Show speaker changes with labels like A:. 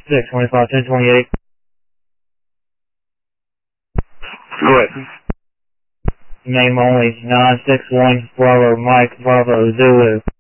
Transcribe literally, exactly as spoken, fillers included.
A: six twenty-five, ten twenty-eight.
B: Go ahead.
A: Name only, nine six one, Bravo Mike, Bravo Zulu.